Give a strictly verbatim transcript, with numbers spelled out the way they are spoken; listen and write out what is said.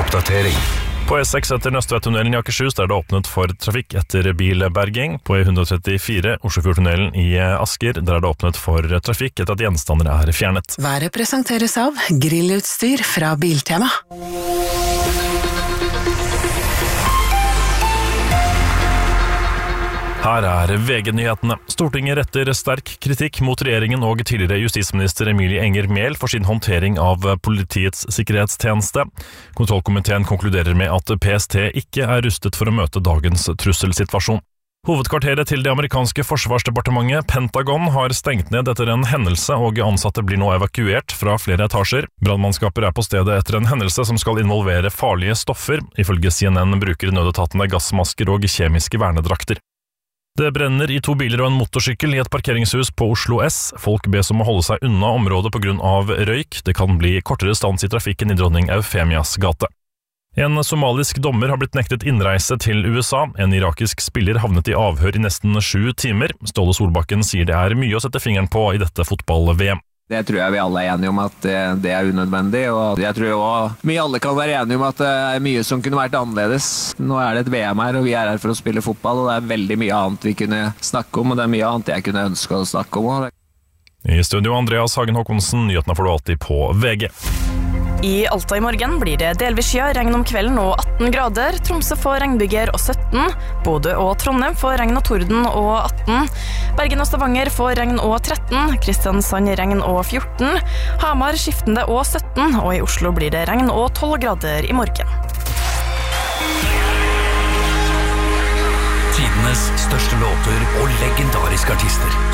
Trafikkoppdatering. På E seks etter Nøstvedtunnelen i Akershus der det åpnet for trafikk etter bilberging. På E one trettifire Oslofjordtunnelen i Asker der det åpnet for trafikk etter at gjenstander er fjernet. Været presenteres av grillutstyr fra Biltema. Her er V G-nyhetene. Stortinget retter sterk kritikk mot regjeringen og tidligere justisminister Emilie Enger Mehl for sin håndtering av Politiets sikkerhetstjeneste. Kontrollkomiteen konkluderer med at P S T ikke er rustet for å møte dagens trusselsituasjon. Hovedkvarteret til det amerikanske forsvarsdepartementet, Pentagon, har stengt ned etter en hendelse, og ansatte blir nå evakuert fra flere etasjer. Brannmannskaper er på stedet etter en hendelse som skal involvere farlige stoffer. Ifølge C N N bruker nødetatene gassmasker og kjemiske vernedrakter. Det brenner i to biler og en motorsykkel i et parkeringshus på Oslo S. Folk bes om å holde seg unna området på grunn av røyk. Det kan bli kortere stans i trafikken i dronning Eufemias gate. En somalisk dommer har blitt nektet innreise til U S A. En irakisk spiller havnet i avhør i nesten sju timer. Ståle Solbakken sier det er mye å sette fingeren på i dette fotball-V M. Det tror jeg vi alle er enige om at det er unødvendig, og jeg tror også vi alle kan være enige om at det er mye som kunne vært annerledes. Nå er det et V M her, og vi er her for å spille fotball, og det er veldig mye annet vi kunne snakke om, og det er mye annet jeg kunne ønske å snakke om. I studio Andreas Hagen Håkonsen, nyhetene får du alltid på V G. I Alta i morgen blir det delvis skya, regn om kvelden og atten grader. Tromsø får regnbyger og sytten. Bodø og Trondheim får regn og torden og atten. Bergen og Stavanger får regn og tretten. Kristiansand regn og fjorten. Hamar skiftende og sytten. Og i Oslo blir det regn og tolv grader i morgen. Tidenes største låter og legendariske artister